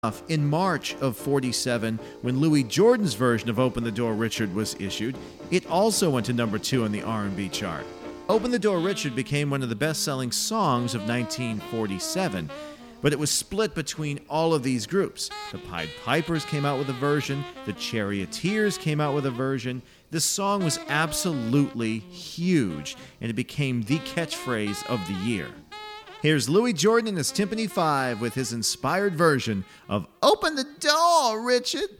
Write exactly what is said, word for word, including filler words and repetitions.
In March of forty-seven, when Louis Jordan's version of Open the Door, Richard was issued, it also went to number two on the R and B chart. Open the Door, Richard became one of the best-selling songs of nineteen forty-seven, but it was split between all of these groups. The Pied Pipers came out with a version, the Charioteers came out with a version. This song was absolutely huge, and it became the catchphrase of the year. Here's Louis Jordan and his Timpani Five with his inspired version of Open the Door, Richard.